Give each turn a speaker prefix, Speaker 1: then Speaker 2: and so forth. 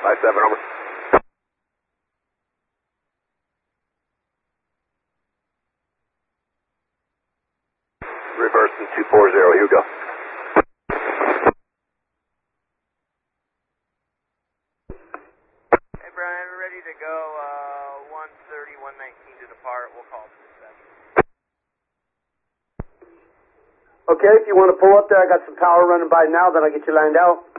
Speaker 1: 57, over. Reverse to 240, here we go.
Speaker 2: Hey Brian, we're ready to go, 130, 119 to depart, we'll call 27.
Speaker 3: Okay, if you want to pull up there, I got some power running by now, then I'll get you lined out.